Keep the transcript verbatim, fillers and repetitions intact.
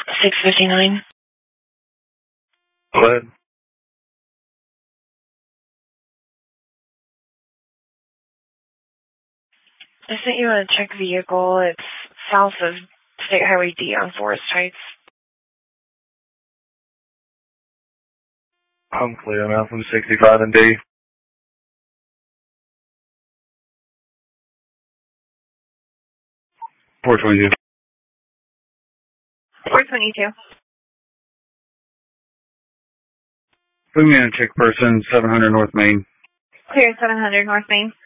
six fifty-nine. Go ahead. I sent you a check vehicle. It's south of State Highway D on Forest Heights. I'm clear now from sixty-five and D. four twenty-two. four twenty-two. Put me in a check person, seven hundred North Main. Clear seven hundred North Main.